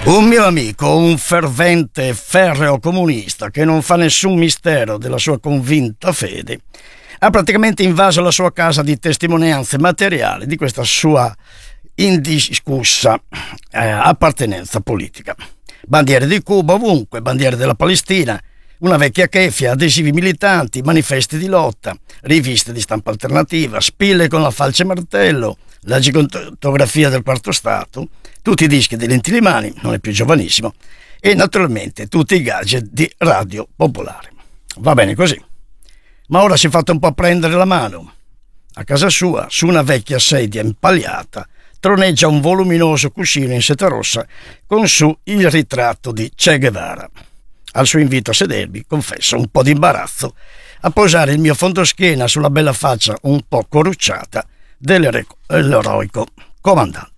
Un mio amico, un fervente e ferreo comunista che non fa nessun mistero della sua convinta fede, ha praticamente invaso la sua casa di testimonianze materiali di questa sua indiscussa appartenenza politica. Bandiere di Cuba ovunque, bandiere della Palestina, una vecchia keffia, adesivi militanti, manifesti di lotta, riviste di stampa alternativa, spille con la falce e martello, la gigantografia del quarto stato, tutti i dischi di Lentillimani, non è più giovanissimo, e naturalmente tutti i gadget di Radio Popolare. Va bene così. Ma ora si è fatto un po' prendere la mano. A casa sua, su una vecchia sedia impagliata, troneggia un voluminoso cuscino in seta rossa con su il ritratto di Che Guevara. Al suo invito a sedermi, confesso un po' di imbarazzo a posare il mio fondoschiena sulla bella faccia un po' corrucciata dell'eroico comandante.